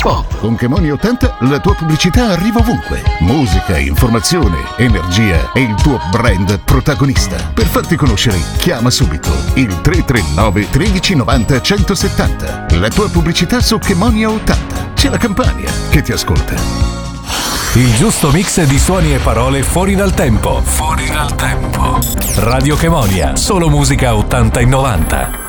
Oh, con Chemonia 80 la tua pubblicità arriva ovunque. Musica, informazione, energia e il tuo brand protagonista. Per farti conoscere, chiama subito il 339 1390 170. La tua pubblicità su Chemonia 80. C'è la Campania che ti ascolta. Il giusto mix di suoni e parole fuori dal tempo. Fuori dal tempo. Radio Chemonia, solo musica 80 e 90.